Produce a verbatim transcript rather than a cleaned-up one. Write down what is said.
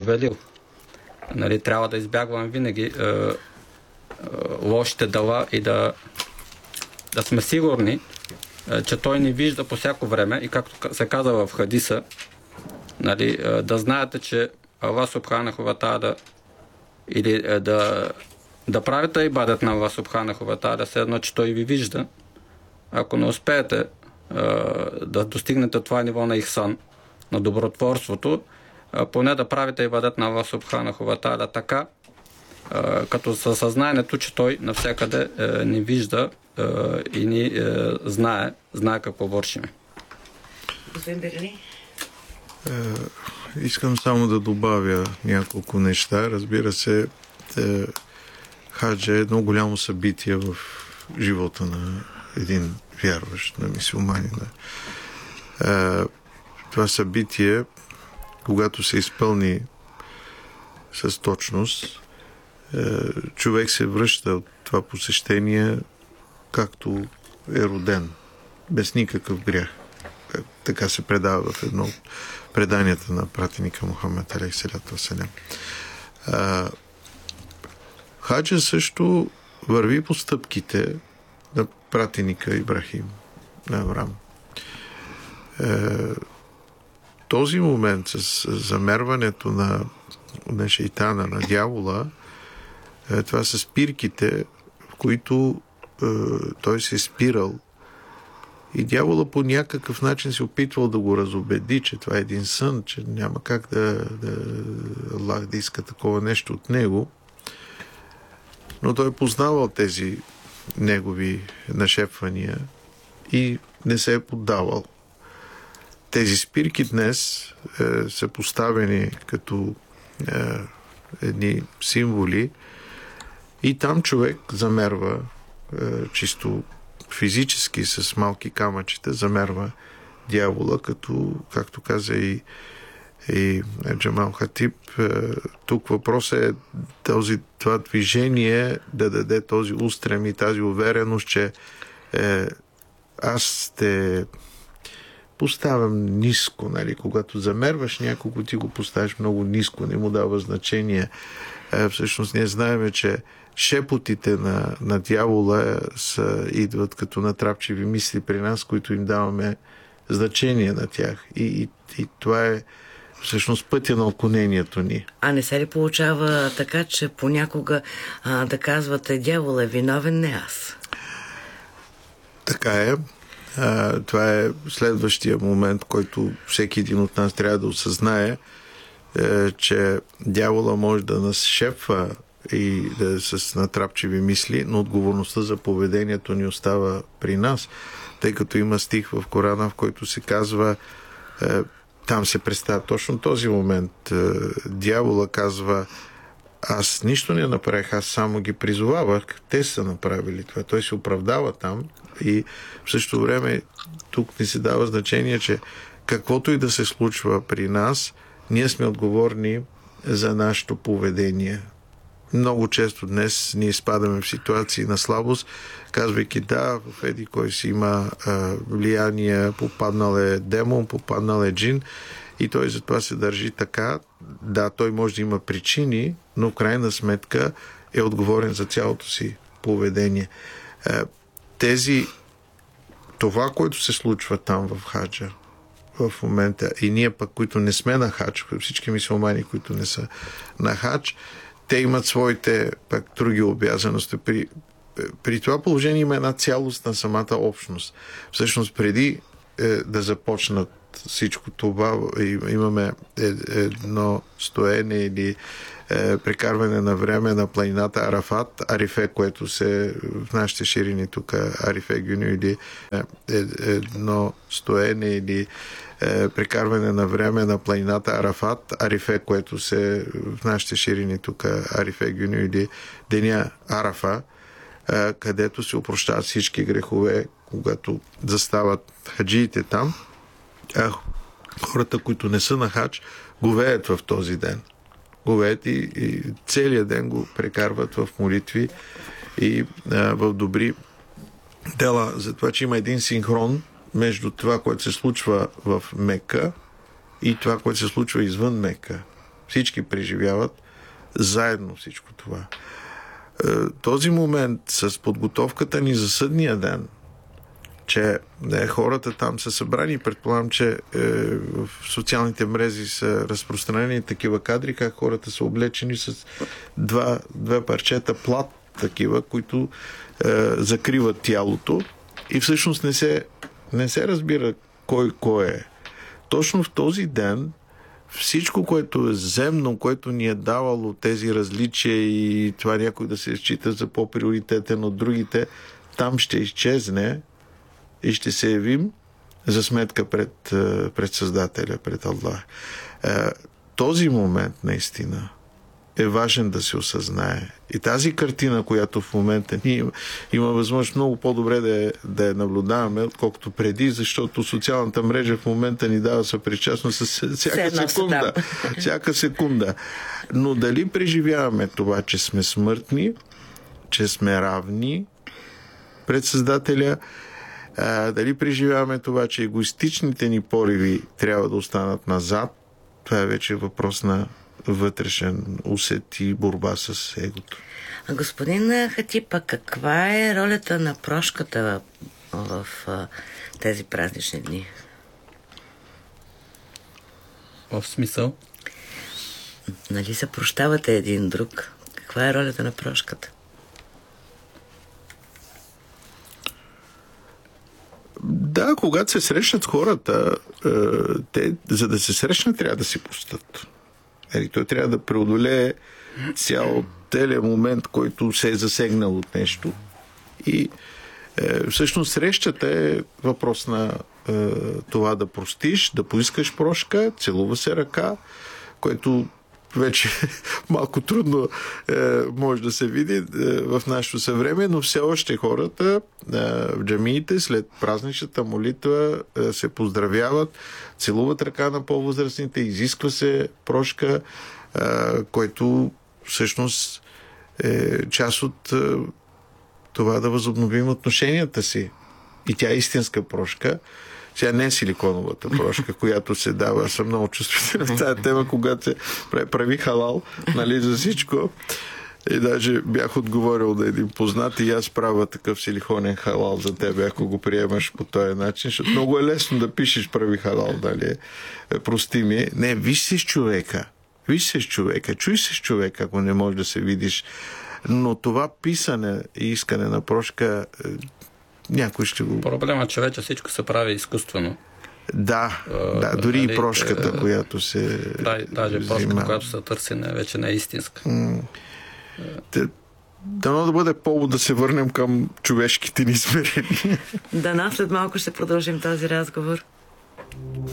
повелил. Нали, трябва да избягваме винаги е, е, лошите дела и да, да сме сигурни, е, че той ни вижда по всяко време и както се каза в хадиса, нали, е, да знаете, че Аллах Субханаху ва Тааля или е, да, да правите ибадат на Аллах Субханаху ва Тааля, все едно, че той ви вижда. Ако не успеете е, да достигнете това ниво на ихсан, на добротворството, е, поне да правите ибадат на Аллах Субханаху ва Тааля така, е, като със съзнанието, че той навсякъде е, ни вижда е, и ни е, знае, знае какво вършим. Господин Берени? Е, искам само да добавя няколко неща. Разбира се, е, хаджа е едно голямо събитие в живота на един вярващ, на мюсюлманина. Е, това събитие, когато се изпълни с точност, е, човек се връща от това посещение както е роден, без никакъв грях. Така се предава в едно от преданията на пратеника Мухаммед алейхиссалату вассалям. Хаджа също върви по стъпките на пратеника Ибрахим, на Аврам. Е, този момент с замерването на, на шейтана, на дявола, е, това са спирките, в които е, той се е спирал и дявола по някакъв начин се опитвал да го разобеди, че това е един сън, че няма как да, да Аллах да иска такова нещо от него. Но той познавал тези негови нашепвания и не се е поддавал. Тези спирки днес е, са поставени като е, едни символи и там човек замерва е, чисто физически с малки камъчета, замерва дявола, като, както каза и, и Джамал Хатиб. Тук въпросът е този, това движение да даде този устрем и тази увереност, че е, аз те поставям ниско, нали? Когато замерваш някого, ти го поставиш много ниско, не му дава значение. Е, всъщност ние знаем, че шепотите на, на дявола са, идват като натрапчиви мисли при нас, които им даваме значение на тях. И, и, и това е всъщност пътя на отклонението ни. А не се ли получава така, че понякога а, да казвате дявол е виновен, не аз? Така е. А, това е следващия момент, който всеки един от нас трябва да осъзнае, е, че дявола може да нас шепва и да е с натрапчиви мисли, но отговорността за поведението ни остава при нас, тъй като има стих в Корана, в който се казва, е, там се представя точно този момент. Е, дявола казва, аз нищо не направих, аз само ги призовавах, те са направили това. Той се оправдава там и в същото време тук ни се дава значение, че каквото и да се случва при нас, ние сме отговорни за нашето поведение. Много често днес ние изпадаме в ситуации на слабост, казвайки да, в еди кой си има а, влияние, попаднал е демон, попаднал е джин и той затова се държи така. Да, той може да има причини, но в крайна сметка е отговорен за цялото си поведение. А, тези, това, което се случва там в хаджа, в момента, и ние пък, които не сме на хадж, всички мюсюлмани, които не са на хадж, те имат своите пък други обязаности. При, при това положение има една цялост на самата общност. Всъщност, преди е, да започнат всичко това, имаме едно стоене или е, прекарване на време на планината Арафат, Арифе, което се в нашите ширини тук Арифе Гюню, или е, едно стоене или е, прекарване на време на планината Арафат, Арифе, което се в нашите ширини тук Арифе Гюню, или деня Арафа, е, където се опрощават всички грехове, когато застават хаджиите там. А хората, които не са на хадж, говеят в този ден. Говеят и, и целият ден го прекарват в молитви и а, в добри дела. Затова, че има един синхрон между това, което се случва в Мека и това, което се случва извън Мека. Всички преживяват заедно всичко това. Този момент с подготовката ни за съдния ден, че е, хората там са събрани, предполагам, че е, в социалните мрежи са разпространени такива кадри, как хората са облечени с два, две парчета плат, такива, които е, закриват тялото и всъщност не се, не се разбира кой кой е. Точно в този ден всичко, което е земно, което ни е давало тези различия и това някой да се счита за по-приоритетен от другите, там ще изчезне и ще се явим за сметка пред, пред Създателя, пред Аллах. Този момент наистина е важен да се осъзнае. И тази картина, която в момента ние има възможност много по-добре да я, да я наблюдаваме, отколкото преди, защото социалната мрежа в момента ни дава съпричастност с всяка секунда. Всяка секунда. Но дали преживяваме това, че сме смъртни, че сме равни пред Създателя, а, дали преживяваме това, че егоистичните ни пориви трябва да останат назад, това е вече въпрос на вътрешен усет и борба с егото. А господин Хатипа, каква е ролята на прошката в, в тези празнични дни? В смисъл? Нали се прощавате един друг? Каква е ролята на прошката? Да, когато се срещат хората, те, за да се срещнат, трябва да си простят. Ели, той трябва да преодолее цял целият момент, който се е засегнал от нещо. И е, всъщност срещата е въпрос на е, това да простиш, да поискаш прошка, целува се ръка, което вече малко трудно е, може да се види е, в нашето съвремие, но все още хората е, в джамиите след празничната молитва е, се поздравяват, целуват ръка на по-възрастните, изисква се прошка, е, който всъщност е част от е, това да възобновим отношенията си. И тя е истинска прошка. Сега не е силиконовата прошка, която се дава. Аз съм много чувствителен в тази тема, когато се прави халал, нали, за всичко. И даже бях отговорил да един познат и аз правя такъв силиконен халал за тебе, ако го приемаш по този начин, защото много е лесно да пишеш прави халал, нали? Прости ми. Не, виж се с човека. Виж се с човека. Чуй се с човека, ако не можеш да се видиш. Но това писане и искане на прошка някой ще го... Проблема, че вече всичко се прави изкуствено. Да, а, да, дори нали, и прошката, а, която се да, даже прошката, която се търси, не, вече не е истинска. М- Дано да бъде повод да се върнем към човешките ни измерения. Да, след малко ще продължим този разговор.